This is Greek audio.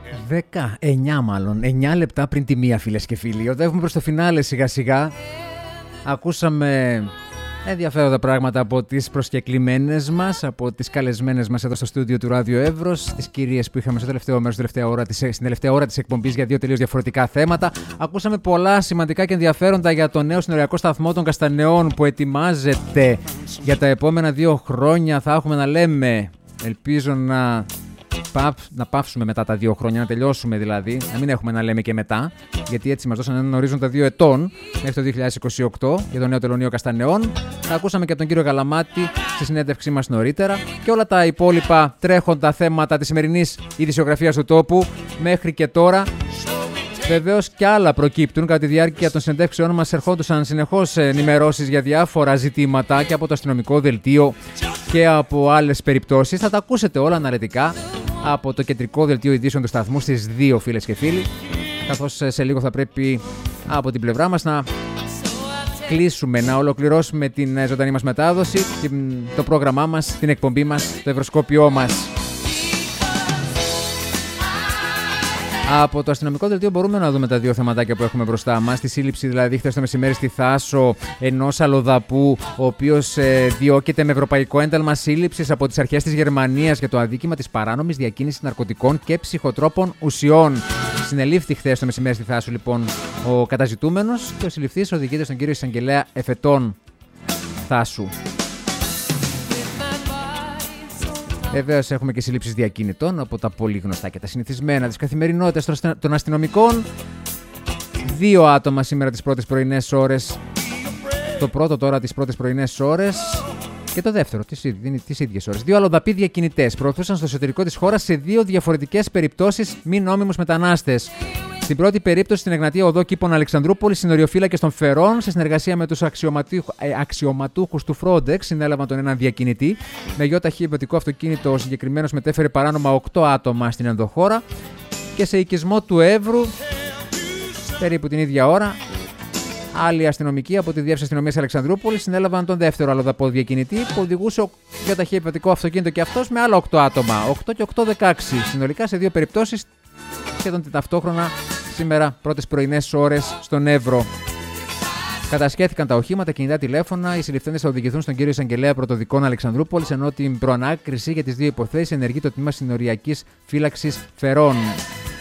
19 μάλλον, 9 λεπτά πριν τη μία, φίλες και φίλοι. Οδεύουμε προς το φινάλε σιγά σιγά. Ακούσαμε ενδιαφέροντα πράγματα από τις προσκεκλημένες μας, από τις καλεσμένες μας εδώ στο στούντιο του Ράδιο Εύρος, τις κυρίες που είχαμε στο τελευταίο μέρος, στην τελευταία ώρα της εκπομπής για δύο τελείως διαφορετικά θέματα. Ακούσαμε πολλά σημαντικά και ενδιαφέροντα για το νέο συνοριακό σταθμό των Καστανεών που ετοιμάζεται για τα επόμενα 2 χρόνια. Θα έχουμε να λέμε, ελπίζω να πάυσουμε μετά τα 2 χρόνια, να τελειώσουμε δηλαδή, να μην έχουμε να λέμε και μετά, γιατί έτσι μας δώσαν έναν ορίζοντα 2 ετών μέχρι το 2028 για το νέο τελωνείο Καστανεών. Θα ακούσαμε και από τον κύριο Γαλαμάτη στη συνέντευξή μας νωρίτερα και όλα τα υπόλοιπα τρέχοντα θέματα της σημερινής ειδησιογραφίας του τόπου μέχρι και τώρα. Βεβαίως και άλλα προκύπτουν. Κατά τη διάρκεια των συνεντεύξεών μας ερχόντουσαν συνεχώς ενημερώσεις για διάφορα ζητήματα και από το αστυνομικό δελτίο και από άλλες περιπτώσεις. Θα τα ακούσετε όλα αναλυτικά από το κεντρικό δελτίο ειδήσεων του σταθμού στις 2, φίλες και φίλοι. Καθώς σε λίγο θα πρέπει από την πλευρά μας να κλείσουμε, να ολοκληρώσουμε την ζωντανή μας μετάδοση, το πρόγραμμά μας, την εκπομπή μας, το ευρωσκόπιό μας. Από το αστυνομικό δελτίο μπορούμε να δούμε τα 2 θεματάκια που έχουμε μπροστά μας. Τη σύλληψη δηλαδή χθες το μεσημέρι στη Θάσο ενός αλλοδαπού, ο οποίος διώκεται με ευρωπαϊκό ένταλμα σύλληψης από τις αρχές της Γερμανίας για το αδίκημα της παράνομης διακίνησης ναρκωτικών και ψυχοτρόπων ουσιών. Συνελήφθη χθες το μεσημέρι στη Θάσο λοιπόν ο καταζητούμενος και ο συλληφθής οδηγείται στον κύριο εισαγγελέα Εφετών Θάσου. Βεβαίως έχουμε και συλλήψεις διακίνητων από τα πολύ γνωστά και τα συνηθισμένα της καθημερινότητας των αστυνομικών. 2 άτομα σήμερα τις πρώτες πρωινές ώρες. Το πρώτο τώρα τις πρώτες πρωινές ώρες και το δεύτερο τις ίδιες ώρες. 2 αλλοδαποί διακινητές προωθούσαν στο εσωτερικό της χώρας σε 2 διαφορετικές περιπτώσεις μη νόμιμους μετανάστες. Στην πρώτη περίπτωση, στην Εγνατία Οδό Κήπων Αλεξανδρούπολης, συνοριοφύλακες των Φερών, σε συνεργασία με τους αξιωματούχους του Frontex, συνέλαβαν τον έναν διακινητή. Με γιοταχή ιδιωτικό αυτοκίνητο, ο συγκεκριμένος μετέφερε παράνομα 8 άτομα στην ενδοχώρα. Και σε οικισμό του Εύρου, περίπου την ίδια ώρα, άλλοι αστυνομικοί από τη Διεύθυνση Αστυνομίας Αλεξανδρούπολης συνέλαβαν τον δεύτερο αλλοδαπό διακινητή που οδηγούσε γιοταχή ιδιωτικό αυτοκίνητο και αυτός με άλλα 8 άτομα. 8 και 8, 16. Συνολικά σε 2 περιπτώσεις. Σχεδόν ταυτόχρονα σήμερα πρώτες πρωινές ώρες στον Εύρο. Κατασχέθηκαν τα οχήματα, κινητά τηλέφωνα. Οι συλληφθέντες θα οδηγηθούν στον κύριο εισαγγελέα πρωτοδικών Αλεξανδρούπολης, ενώ την προανάκριση για τις 2 υποθέσεις ενεργεί το τμήμα συνοριακής φύλαξης Φερών.